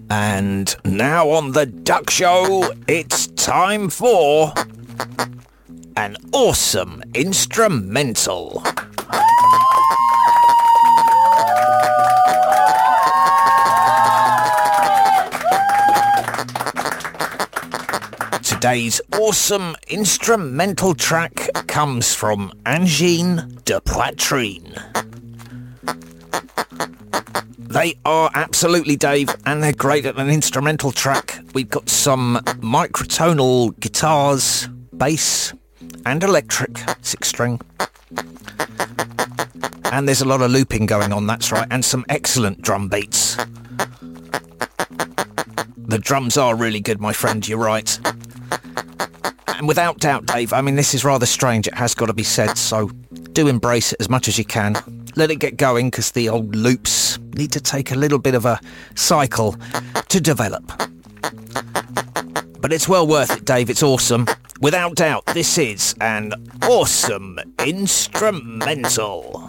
And now on the Duck Show, it's time for an awesome instrumental. Today's awesome instrumental track comes from Angine de Poitrine. They are absolutely, Dave, and they're great at an instrumental track. We've got some microtonal guitars, bass, and electric, 6-string. And there's a lot of looping going on, that's right, and some excellent drum beats. The drums are really good, my friend, you're right. And without doubt, Dave, I mean, this is rather strange, it has got to be said, so do embrace it as much as you can. Let it get going, because the old loops need to take a little bit of a cycle to develop. But it's well worth it, Dave, it's awesome. Without doubt, this is an awesome instrumental.